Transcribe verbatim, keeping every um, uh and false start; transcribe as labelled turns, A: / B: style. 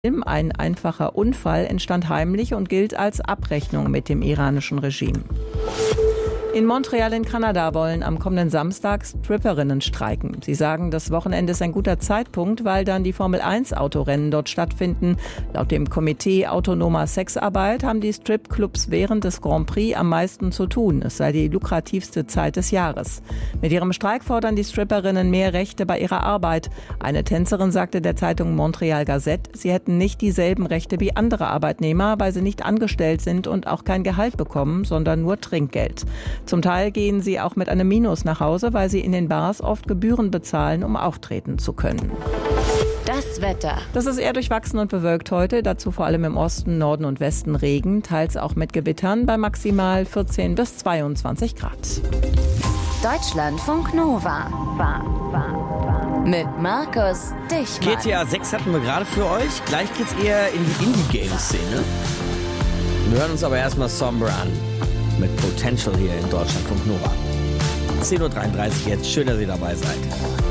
A: Ein einfacher Unfall entstand heimlich und gilt als Abrechnung mit dem iranischen Regime. In Montreal in Kanada wollen am kommenden Samstag Stripperinnen streiken. Sie sagen, das Wochenende ist ein guter Zeitpunkt, weil dann die Formel eins Autorennen dort stattfinden. Laut dem Komitee Autonomer Sexarbeit haben die Stripclubs während des Grand Prix am meisten zu tun. Es sei die lukrativste Zeit des Jahres. Mit ihrem Streik fordern die Stripperinnen mehr Rechte bei ihrer Arbeit. Eine Tänzerin sagte der Zeitung Montreal Gazette, sie hätten nicht dieselben Rechte wie andere Arbeitnehmer, weil sie nicht angestellt sind und auch kein Gehalt bekommen, sondern nur Trinkgeld. Zum Teil gehen sie auch mit einem Minus nach Hause, weil sie in den Bars oft Gebühren bezahlen, um auftreten zu können.
B: Das Wetter.
A: Das ist eher durchwachsen und bewölkt heute, dazu vor allem im Osten, Norden und Westen Regen, teils auch mit Gewittern bei maximal vierzehn bis zweiundzwanzig Grad.
B: Deutschlandfunk Nova. War, war, war. Mit Markus Dichmann.
C: G T A sechs hatten wir gerade für euch. Gleich geht's eher in die Indie-Game-Szene. Wir hören uns aber erstmal Somber an. Mit Potential hier in Deutschlandfunk Nova. zehn Uhr dreiunddreißig jetzt. Schön, dass ihr dabei seid.